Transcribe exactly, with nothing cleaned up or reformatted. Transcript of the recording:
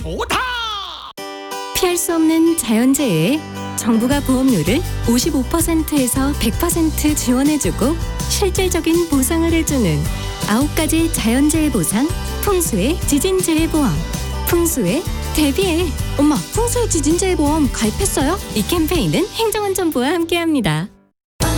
좋다. 피할 수 없는 자연재해에 정부가 보험료를 오십오 퍼센트에서 백 퍼센트 지원해주고 실질적인 보상을 해주는 아홉 가지 자연재해 보상 풍수의 지진재해 보험. 풍수에 대비해. 엄마, 풍수의 지진재해 보험 가입했어요? 이 캠페인은 행정안전부와 함께합니다.